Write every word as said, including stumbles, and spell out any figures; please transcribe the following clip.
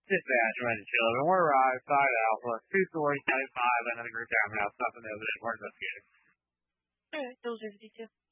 Dispatch, Ready Children. We're arrived, side Alpha, two stories, type five, and then a group down now, stopping the evidence, we're investigating. Alright, those are fifty-two.